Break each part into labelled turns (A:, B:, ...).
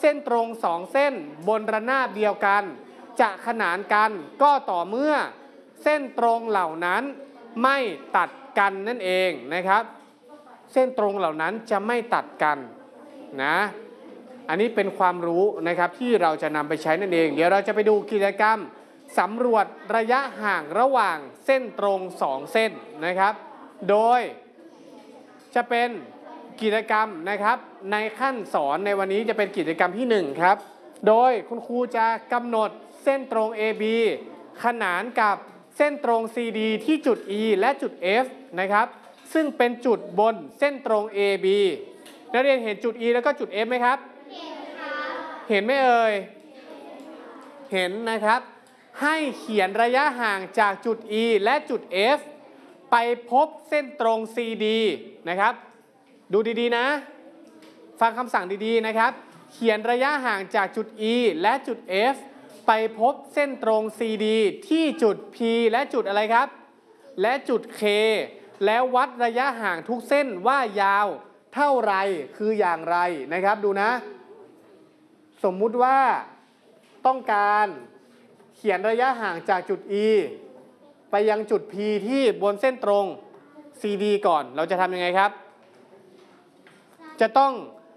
A: ส้นตรง2เส้นบนระนาบเดียวกันจะขนานกันก็ต่อเมื่อเส้นตรงเหล่านั้นไม่ตัดกันนั่นเองนะครับเส้นตรงเหล่านั้นจะไม่ตัดกันนะอันนี้เป็นความรู้นะครับที่เราจะนำไปใช้นั่นเองเดี๋ยวเราจะไปดูกิจกรรมสำรวจระยะห่างระหว่างเส้นตรง2เส้นนะครับโดยจะเป็นกิจกรรมนะครับในขั้นสอนในวันนี้จะเป็นกิจกรรมที่1ครับโดยคุณครูจะกำหนดเส้นตรง AB ขนานกับเส้นตรง CD ที่จุด E และจุด F นะครับซึ่งเป็นจุดบนเส้นตรง AB นักเรียนเห็นจุด E แล้วก็จุด F ไหมครับเห็นไหมเอ่ยเห็นนะครับให้เขียนระยะห่างจากจุด E และจุด F ไปพบเส้นตรง CD นะครับดูดีๆนะฟังคำสั่งดีๆนะครับเขียนระยะห่างจากจุด E และจุด F ไปพบเส้นตรง CD ที่จุด P และจุดอะไรครับและจุด K แล้ววัดระยะห่างทุกเส้นว่ายาวเท่าไรคืออย่างไรนะครับดูนะสมมุติว่าต้องการเขียนระยะห่างจากจุด E ไปยังจุด P ที่บนเส้นตรง CD ก่อนเราจะทำยังไงครับจะต้อง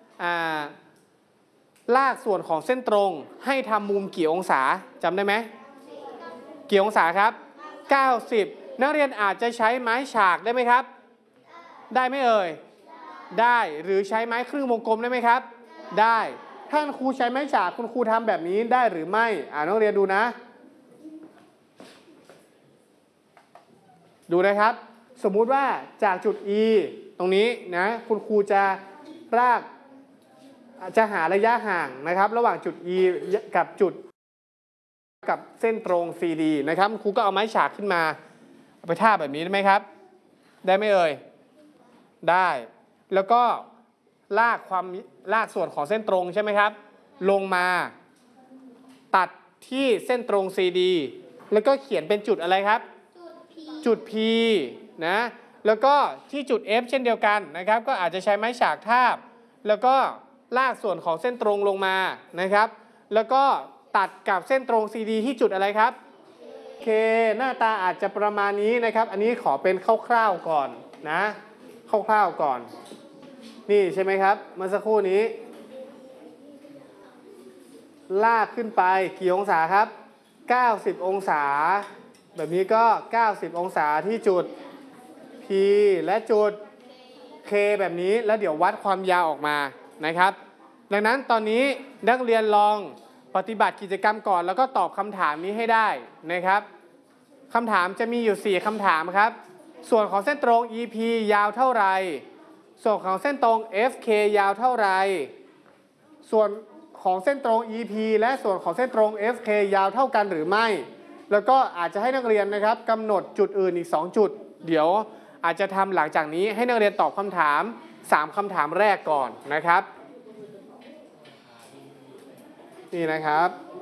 A: ลากส่วนของเส้นตรงให้ทำมุมกี่องศาจำได้ไหมกี่องศาครับ90นักเรียนอาจจะใช้ไม้ฉากได้ไหมครับได้ไหมเอ่ยได้หรือใช้ไม้ครึ่งวงกลมได้ไหมครับได้ถ้าครูใช้ไม้ฉากคุณครูทำแบบนี้ได้หรือไม่นักเรียนดูนะดูนะครับสมมุติว่าจากจุด E ตรงนี้นะคุณครูจะลากจะหาระยะห่างนะครับระหว่างจุด E กับจุดกับเส้นตรง CD นะครับครูก็เอาไม้ฉากขึ้นมาเอาไปท่าแบบนี้ได้ไหมครับได้ไหมเอ่ยได้แล้วก็ลากส่วนของเส้นตรงใช่ไหมครับลงมาตัดที่เส้นตรง CD แล้วก็เขียนเป็นจุดอะไรครับจุด P นะแล้วก็ที่จุด F เช่นเดียวกันนะครับก็อาจจะใช้ไม้ฉากทาบแล้วก็ลากส่วนของเส้นตรงลงมานะครับแล้วก็ตัดกับเส้นตรง CD ที่จุดอะไรครับโอเคหน้าตาอาจจะประมาณนี้นะครับอันนี้ขอเป็นคร่าวๆก่อนนะคร่าวๆก่อนนี่ใช่ไหมครับเมื่อสักครู่นี้ลากขึ้นไปกี่องศาครับ90องศาแบบนี้ก็90องศาที่จุด P และจุด K แบบนี้แล้วเดี๋ยววัดความยาวออกมานะครับดังนั้นตอนนี้นักเรียนลองปฏิบัติกิจกรรมก่อนแล้วก็ตอบคำถามนี้ให้ได้นะครับคำถามจะมีอยู่4คำถามครับส่วนของเส้นตรง EP ยาวเท่าไรส่วนของเส้นตรง FK ยาวเท่าไรส่วนของเส้นตรง EP และส่วนของเส้นตรง FK ยาวเท่ากันหรือไม่แล้วก็อาจจะให้นักเรียนนะครับกำหนดจุดอื่นอีก2จุดเดี๋ยวอาจจะทำหลังจากนี้ให้นักเรียนตอบคำถาม3คำถามแรกก่อนนะครับนี่นะครับ